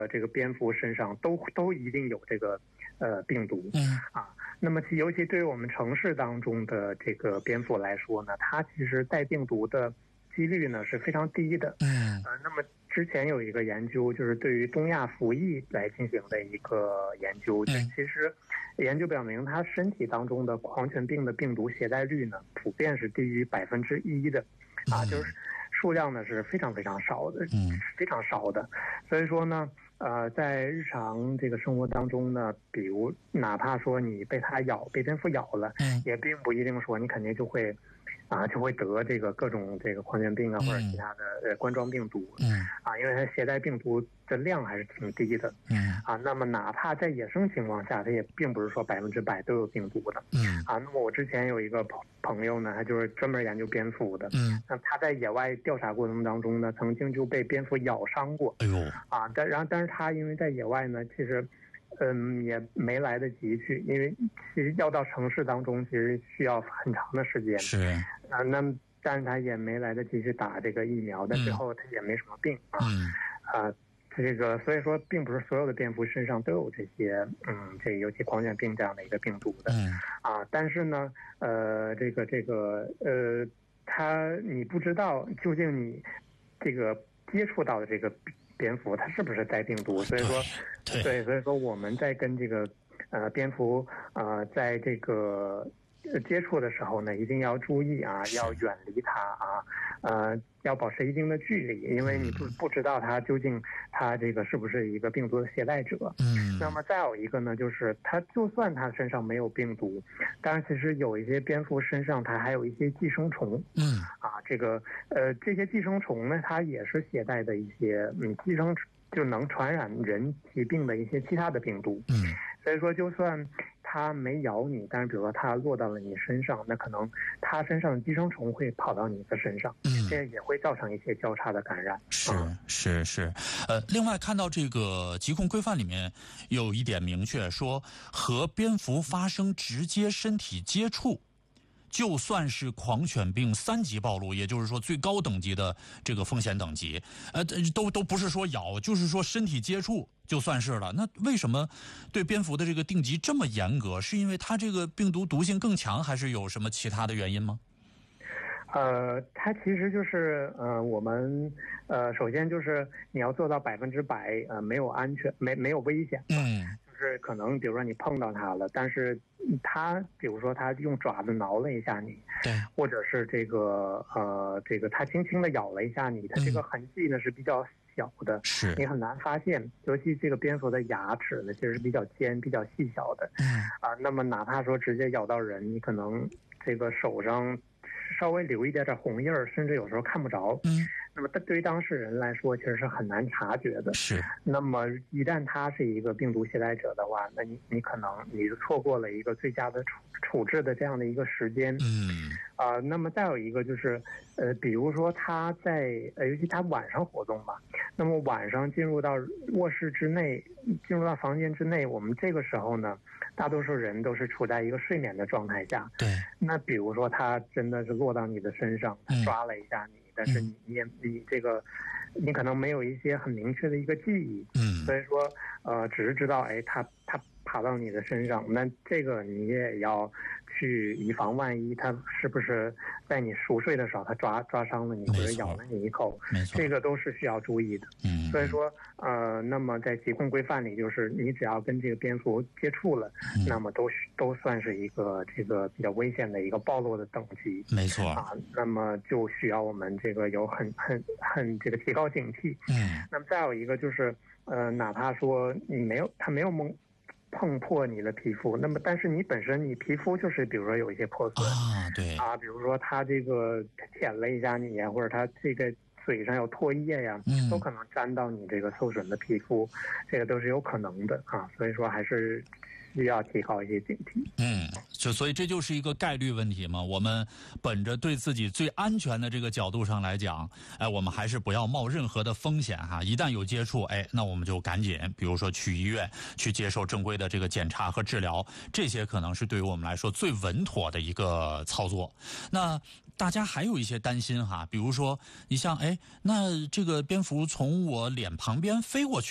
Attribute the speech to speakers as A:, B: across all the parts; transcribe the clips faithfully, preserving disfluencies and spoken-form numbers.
A: 这个蝙蝠身上都都一定有这个呃病毒。
B: 嗯
A: 啊，那么其尤其对于我们城市当中的这个蝙蝠来说呢，它其实带病毒的几率呢是非常低的。
B: 嗯
A: 呃，那么之前有一个研究，就是对于东亚蝠翼来进行的一个研究，
B: 嗯
A: 其实研究表明，它身体当中的狂犬病的病毒携带率呢，普遍是低于百分之一的，啊，就是数量呢是非常非常少的，
B: 嗯，
A: 非常少的。所以说呢，呃，在日常这个生活当中呢，比如哪怕说你被它咬，被蝙蝠咬了，
B: 嗯
A: 也并不一定说你肯定就会。啊，就会得这个各种这个狂犬病啊，或者其他的呃冠状病毒。
B: 嗯
A: 啊，因为它携带病毒的量还是挺低的。
B: 嗯
A: 啊，那么哪怕在野生情况下，它也并不是说百分之百都有病毒的。
B: 嗯
A: 啊，那么我之前有一个朋朋友呢，他就是专门研究蝙蝠的。
B: 嗯，
A: 那他在野外调查过程当中呢，曾经就被蝙蝠咬伤过。
B: 哎呦，
A: 啊，但然后但是他因为在野外呢，其实。嗯，也没来得及去，因为其实要到城市当中，其实需要很长的时间。
B: 是
A: 啊，那么但是他也没来得及去打这个疫苗，但最后他也没什么病啊。
B: 嗯
A: 啊，这个所以说，并不是所有的蝙蝠身上都有这些，嗯，这个尤其狂犬病这样的一个病毒的。
B: 嗯
A: 啊，但是呢，呃，这个这个呃，他你不知道究竟你这个接触到的这个蝙蝠它是不是带病毒，所以说，
B: 对，
A: 对，所以说我们在跟这个呃蝙蝠呃在这个接触的时候呢，一定要注意啊，要远离它啊，呃，要保持一定的距离，因为你不不知道它究竟它这个是不是一个病毒的携带者。
B: 嗯，
A: 那么再有一个呢，就是它就算它身上没有病毒，当然其实有一些蝙蝠身上它还有一些寄生虫。
B: 嗯
A: 啊，这个呃这些寄生虫呢，它也是携带的一些嗯寄生就能传染人疾病的一些其他的病毒。
B: 嗯，
A: 所以说就算它没咬你，但是比如说它落到了你身上，那可能它身上的寄生虫会跑到你的身上，
B: 嗯，
A: 这也会造成一些交叉的感染。
B: 是是是，呃，另外看到这个疾控规范里面有一点明确说，和蝙蝠发生直接身体接触，就算是狂犬病三级暴露，也就是说最高等级的这个风险等级，呃，都都不是说咬，就是说身体接触就算是了。那为什么对蝙蝠的这个定级这么严格？是因为它这个病毒毒性更强，还是有什么其他的原因吗？
A: 呃，它其实就是呃，我们呃，首先就是你要做到百分之百呃没有安全，没没有危险。
B: 嗯，
A: 就是可能比如说你碰到它了，但是它比如说它用爪子挠了一下你，
B: 对，
A: 或者是这个呃这个它轻轻的咬了一下你，它这个痕迹呢是比较小的，
B: 是
A: 你很难发现，尤其这个蝙蝠的牙齿呢其实是比较尖、比较细小的。
B: 嗯
A: 啊，那么哪怕说直接咬到人，你可能这个手上稍微留一点点红印儿，甚至有时候看不着。
B: 嗯，
A: 那么对于当事人来说，其实是很难察觉的。
B: 是。
A: 那么一旦他是一个病毒携带者的话，那你你可能你就错过了一个最佳的处处置的这样的一个时间。
B: 嗯
A: 啊、呃，那么再有一个就是，呃，比如说他在呃，尤其他晚上活动嘛，那么晚上进入到卧室之内，进入到房间之内，我们这个时候呢，大多数人都是处在一个睡眠的状态下。
B: 对。
A: 那比如说他真的是落到你的身上，他抓了一下你，嗯、但是你你也你这个，你可能没有一些很明确的一个记忆。
B: 嗯。
A: 所以说，呃，只是知道，哎，他他爬到你的身上，那这个你也要去以防万一，他是不是在你熟睡的时候，他抓抓伤了你，或者咬了你一口，
B: 没错，
A: 这个都是需要注意的。
B: 嗯，
A: 所以说，呃，那么在疾控规范里，就是你只要跟这个蝙蝠接触了，嗯、那么都都算是一个这个比较危险的一个暴露的等级。
B: 没错
A: 啊，那么就需要我们这个有很很很这个提高警惕。
B: 嗯，
A: 那么再有一个就是，呃，哪怕说你没有，他没有蒙。碰破你的皮肤，那么但是你本身你皮肤就是比如说有一些破损
B: 啊，对
A: 啊，比如说他这个舔了一下你呀，或者他这个嘴上有唾液呀，嗯，都可能沾到你这个受损的皮肤，这个都是有可能的啊，所以说还是需要提高一些警惕。
B: 嗯，就所以这就是一个概率问题嘛。我们本着对自己最安全的这个角度上来讲，哎，我们还是不要冒任何的风险哈。一旦有接触，哎，那我们就赶紧，比如说去医院去接受正规的这个检查和治疗，这些可能是对于我们来说最稳妥的一个操作。那大家还有一些担心哈，比如说你像哎，那这个蝙蝠从我脸旁边飞过去了。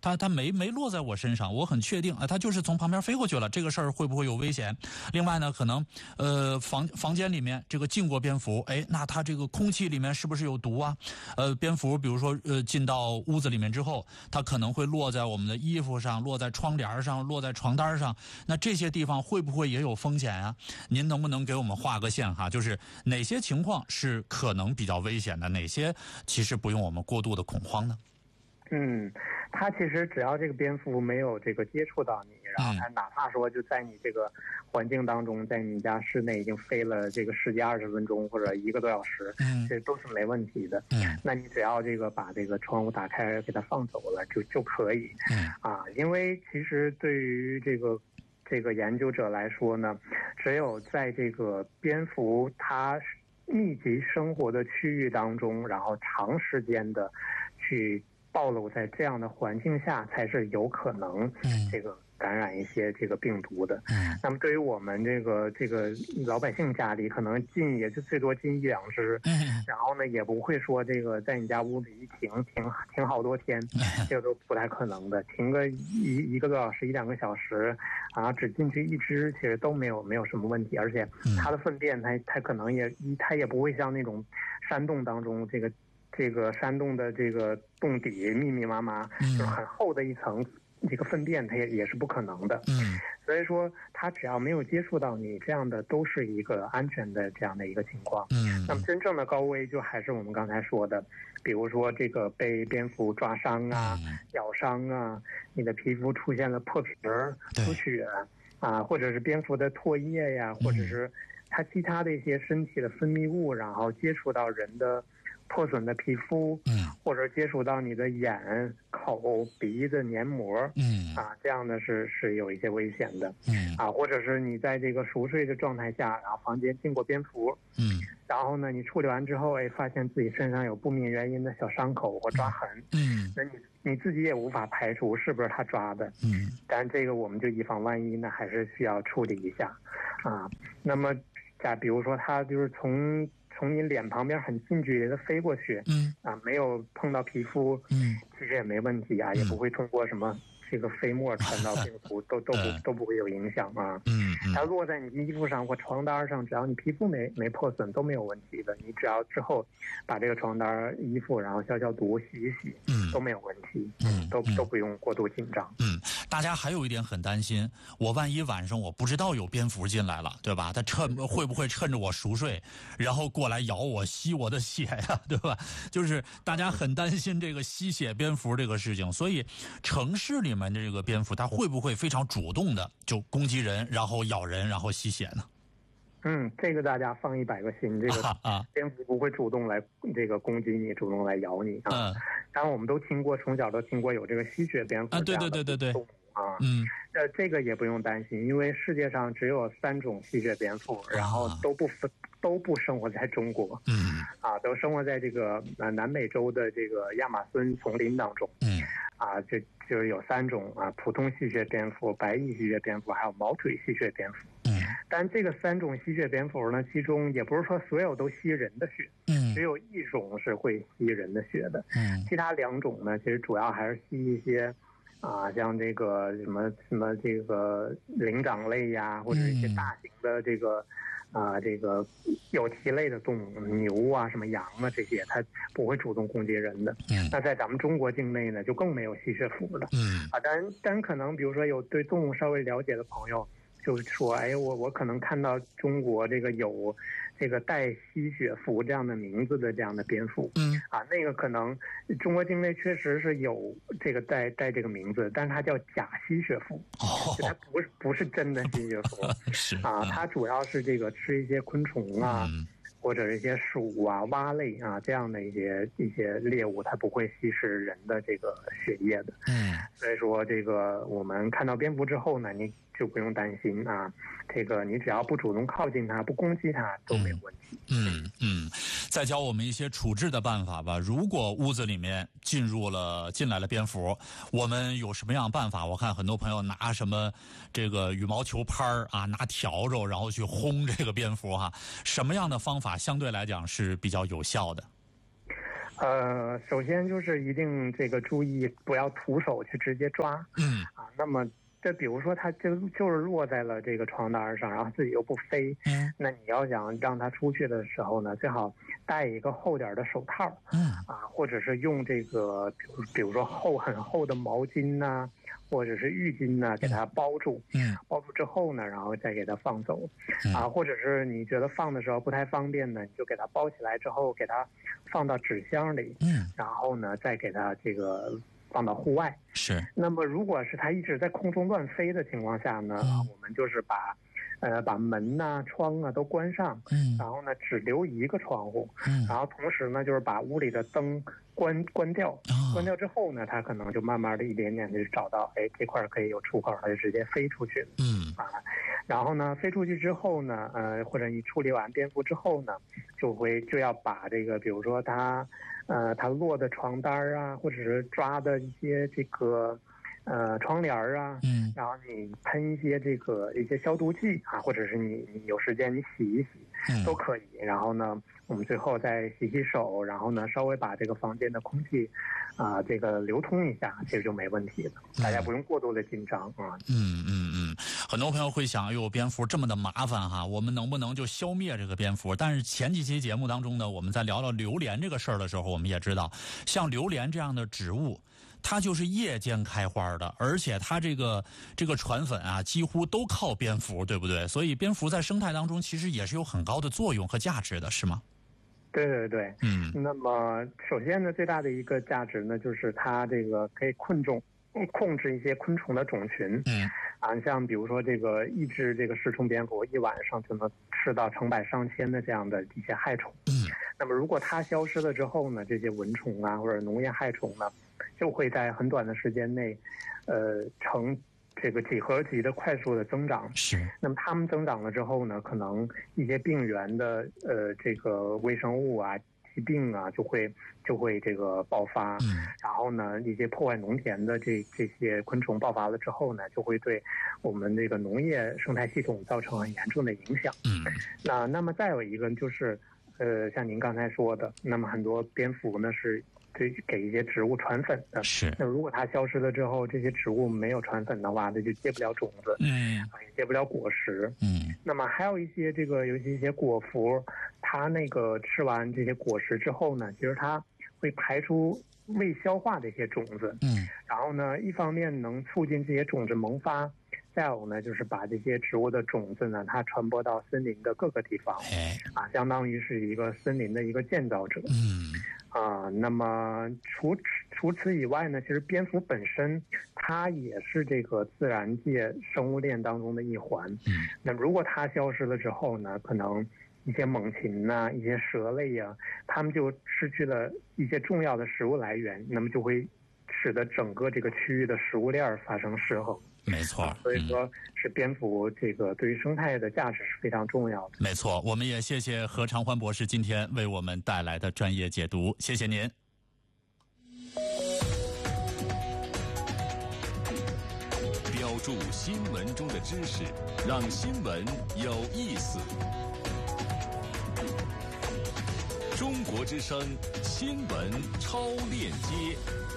B: 它它没没落在我身上，我很确定啊，它就是从旁边飞过去了。这个事儿会不会有危险？另外呢，可能呃房房间里面这个进过蝙蝠，哎，那它这个空气里面是不是有毒啊？呃，蝙蝠比如说呃进到屋子里面之后，它可能会落在我们的衣服上，落在窗帘上，落在床单上。那这些地方会不会也有风险啊？您能不能给我们画个线哈？就是哪些情况是可能比较危险的，哪些其实不用我们过度的恐慌呢？
A: 嗯，它其实只要这个蝙蝠没有这个接触到你，然后它哪怕说就在你这个环境当中，在你家室内已经飞了这个十几二十分钟或者一个多小时，
B: 嗯，
A: 这都是没问题的。
B: 嗯，
A: 那你只要这个把这个窗户打开给它放走了就就可以。
B: 嗯，
A: 啊，因为其实对于这个这个研究者来说呢，只有在这个蝙蝠它密集生活的区域当中，然后长时间的去暴露在这样的环境下，才是有可能这个感染一些这个病毒的。
B: 嗯，
A: 那么对于我们这个这个老百姓家里，可能进也就最多进一两只，
B: 嗯，
A: 然后呢也不会说这个在你家屋里一停停停好多天，这个都不太可能的。停个一一个多小时一两个小时，然后只进去一只，其实都没有没有什么问题。而且它的粪便它它可能也它也不会像那种山洞当中这个。这个山洞的这个洞底密密麻麻，就是很厚的一层，这个粪便它也也是不可能的。
B: 嗯，
A: 所以说它只要没有接触到你，这样的都是一个安全的这样的一个情况。
B: 嗯，
A: 那么真正的高危就还是我们刚才说的，比如说这个被蝙蝠抓伤啊、
B: 嗯、
A: 咬伤啊，你的皮肤出现了破皮儿、出血啊，或者是蝙蝠的唾液呀，或者是它其他的一些身体的分泌物，然后接触到人的破损的皮肤，
B: 嗯，
A: 或者接触到你的眼、口、鼻子黏膜，
B: 嗯，
A: 啊，这样的是是有一些危险的，
B: 嗯，
A: 啊，或者是你在这个熟睡的状态下，然后房间进过蝙蝠，
B: 嗯，
A: 然后呢，你处理完之后，哎，发现自己身上有不明原因的小伤口或抓痕，
B: 嗯，
A: 那你你自己也无法排除是不是他抓的，
B: 嗯，
A: 但这个我们就以防万一呢，还是需要处理一下，啊，那么假比如说他就是从。从你脸旁边很近距离的飞过去，
B: 嗯
A: 啊，没有碰到皮肤，
B: 嗯，
A: 其实也没问题啊，
B: 嗯、
A: 也不会通过什么这个飞沫传到病毒，都都不都不会有影响啊。
B: 嗯嗯，
A: 它落在你衣服上或床单上，只要你皮肤没没破损都没有问题的。你只要之后把这个床单、衣服然后消消毒、洗一洗，嗯，都没有问题，嗯，都都不用过度紧张。
B: 嗯，大家还有一点很担心，我万一晚上我不知道有蝙蝠进来了，对吧？它趁会不会趁着我熟睡，然后过来咬我、吸我的血呀，对吧？就是大家很担心这个吸血蝙蝠这个事情，所以城市里面的这个蝙蝠，它会不会非常主动的就攻击人，然后咬人，然后吸血呢？
A: 嗯，这个大家放一百个心，这个蝙蝠不会主动来这个攻击你，主动来咬你啊。嗯，当然我们都听过，从小都听过有这个吸血蝙蝠
B: 啊，对对对对对，
A: 啊，
B: 嗯，
A: 呃，这个也不用担心，因为世界上只有三种吸血蝙蝠，然后都不分。都不生活在中国，
B: 嗯，
A: 啊，都生活在这个呃南美洲的这个亚马孙丛林当中，
B: 嗯，
A: 啊，这就有三种啊，普通吸血蝙蝠、白翼吸血蝙蝠，还有毛腿吸血蝙蝠，
B: 嗯，
A: 但这个三种吸血蝙蝠呢，其中也不是说所有都吸人的血，
B: 嗯，
A: 只有一种是会吸人的血的，
B: 嗯，
A: 其他两种呢，其实主要还是吸一些。啊，像这个什么什么这个灵长类呀，或者一些大型的这个。啊，这个有蹄类的动物，牛啊、什么羊啊这些，它不会主动攻击人的。
B: 嗯，
A: 那在咱们中国境内呢，就更没有吸血蝠了。
B: 嗯，
A: 啊，但但可能比如说有对动物稍微了解的朋友，就说，哎，我我可能看到中国这个有这个带吸血蝠这样的名字的这样的蝙蝠。
B: 嗯，
A: 啊，那个可能中国境内确实是有这个带带这个名字，但是它叫假吸血蝠。
B: 哦，
A: 它不是不是真的吸血蝠。
B: 是
A: 啊，它主要是这个吃一些昆虫啊，
B: 嗯、
A: 或者一些鼠啊、蛙类啊这样的一些一些猎物，它不会吸食人的这个血液的。
B: 嗯，
A: 所以说这个我们看到蝙蝠之后呢，你就不用担心啊，这个你只要不主动靠近它，不攻击它都没有问题。
B: 嗯嗯，再教我们一些处置的办法吧。如果屋子里面进入了进来了蝙蝠，我们有什么样的办法？我看很多朋友拿什么这个羽毛球拍啊，拿笤帚然后去轰这个蝙蝠哈。什么样的方法相对来讲是比较有效的？
A: 呃，首先就是一定这个注意不要徒手去直接抓，
B: 嗯
A: 啊，那么这比如说它就就是落在了这个床单上，然后自己又不飞，
B: 嗯，
A: 那你要想让它出去的时候呢，最好戴一个厚点的手套，
B: 嗯
A: 啊，或者是用这个比如比如说厚很厚的毛巾呐、啊。或者是浴巾呢，给它包住，
B: 嗯，
A: 包住之后呢，然后再给它放走，
B: 嗯、
A: 啊，或者是你觉得放的时候不太方便呢，你就给它包起来之后，给它放到纸箱里，
B: 嗯，
A: 然后呢，再给它这个放到户外。
B: 是。
A: 那么如果是它一直在空中乱飞的情况下呢，嗯、我们就是把。呃，把门呐、啊、窗啊都关上，
B: 嗯，
A: 然后呢，只留一个窗户，
B: 嗯，
A: 然后同时呢，就是把屋里的灯关关掉，
B: 哦、
A: 关掉之后呢，它可能就慢慢的一点点就找到，哎，这块可以有出口，它就直接飞出去了，
B: 嗯，
A: 啊，然后呢，飞出去之后呢，呃，或者你处理完蝙蝠之后呢，就会就要把这个，比如说它，呃，它落的床单啊，或者是抓的一些这个。呃，窗帘啊，
B: 嗯，
A: 然后你喷一些这个一些消毒剂啊，或者是你你有时间你洗一洗，
B: 嗯，
A: 都可以。然后呢，我们最后再洗洗手，然后呢，稍微把这个房间的空气啊、呃、这个流通一下，其实就没问题了。大家不用过度的紧张啊。
B: 嗯嗯嗯，很多朋友会想，哎呦，蝙蝠这么的麻烦哈，我们能不能就消灭这个蝙蝠？但是前几期节目当中呢，我们在聊聊榴莲这个事儿的时候，我们也知道，像榴莲这样的植物。它就是夜间开花的，而且它这个这个传粉啊，几乎都靠蝙蝠，对不对？所以蝙蝠在生态当中其实也是有很高的作用和价值的，是吗？
A: 对对对，
B: 嗯。
A: 那么首先呢，最大的一个价值呢，就是它这个可以控种控制一些昆虫的种群。
B: 嗯。
A: 啊，像比如说这个一只这个食虫蝙蝠一晚上就能吃到成百上千的这样的一些害虫。
B: 嗯。
A: 那么如果它消失了之后呢，这些蚊虫啊或者农业害虫呢，就会在很短的时间内，呃，呈这个几何级的快速的增长。
B: 是。
A: 那么它们增长了之后呢，可能一些病原的呃这个微生物啊、疾病啊，就会就会这个爆发。
B: 嗯。
A: 然后呢，一些破坏农田的这这些昆虫爆发了之后呢，就会对我们这个农业生态系统造成很严重的影响。
B: 嗯。
A: 那那么再有一个就是，呃，像您刚才说的，那么很多蝙蝠呢是。对，给一些植物传粉的。
B: 是。
A: 那如果它消失了之后，这些植物没有传粉的话，那就结不了种子，
B: 嗯，
A: 也结不了果实。
B: 嗯。
A: 那么还有一些这个，尤其一些果蝠，它那个吃完这些果实之后呢，其实它会排出未消化的一些种子。
B: 嗯。
A: 然后呢，一方面能促进这些种子萌发。再有呢，就是把这些植物的种子呢，它传播到森林的各个地方，
B: 哎，
A: 啊，相当于是一个森林的一个建造者。
B: 嗯，
A: 啊，那么除除此以外呢，其实蝙蝠本身它也是这个自然界生物链当中的一环。
B: 嗯，
A: 那如果它消失了之后呢，可能一些猛禽呐、啊、一些蛇类呀、啊，它们就失去了一些重要的食物来源，那么就会使得整个这个区域的食物链发生失衡。
B: 没错、
A: 啊，所以说是蝙蝠这个对于生态的价值是非常重要的。
B: 没错，我们也谢谢何长欢博士今天为我们带来的专业解读，谢谢您。
C: 标注新闻中的知识，让新闻有意思。中国之声新闻超链接。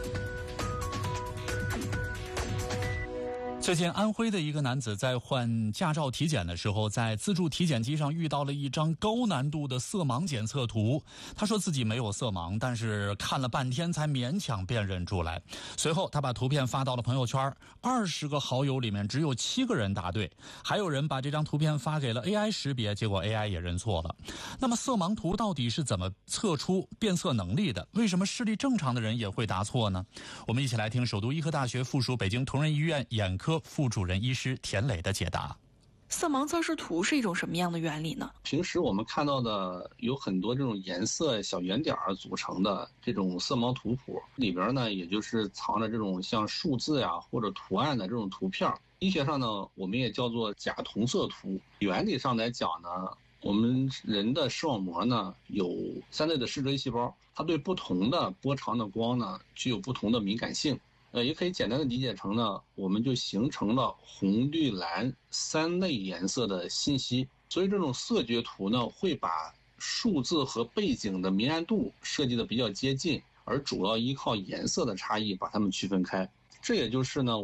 B: 最近，安徽的一个男子在换驾照体检的时候，在自助体检机上遇到了一张高难度的色盲检测图。他说自己没有色盲，但是看了半天才勉强辨认出来。随后，他把图片发到了朋友圈，二十个好友里面只有七个人答对，还有人把这张图片发给了 A I 识别，结果 A I 也认错了。那么，色盲图到底是怎么测出辨色能力的？为什么视力正常的人也会答错呢？我们一起来听首都医科大学附属北京同仁医院眼科副主任医师田磊的解答。
D: 色盲测试图是一种什么样的原理呢？
E: 平时我们看到的有很多这种颜色小圆点组成的这种色盲图谱里边呢，也就是藏着这种像数字呀或者图案的这种图片。医学上呢，我们也叫做假同色图。原理上来讲呢，我们人的视网膜呢有三类的视锥细胞，它对不同的波长的光呢具有不同的敏感性。呃，也可以简单的理解成呢，我们就形成了红、绿、蓝三类颜色的信息。所以这种色觉图呢，会把数字和背景的明暗度设计的比较接近，而主要依靠颜色的差异把它们区分开。这也就是呢，